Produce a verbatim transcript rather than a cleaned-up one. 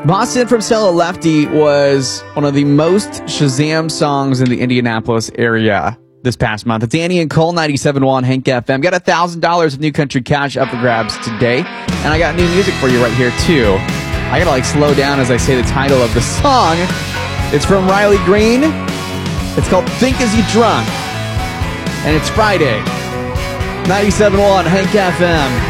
Boston from Stella Lefty was one of the most Shazam songs in the Indianapolis area this past month. It's Annie and Cole, ninety-seven point one Hank F M. Got one thousand dollars of new country cash up for grabs today. And I got new music for you right here, too. I gotta like slow down as I say the title of the song. It's from Riley Green. It's called Think As You Drunk. And it's Friday. ninety-seven point one Hank F M.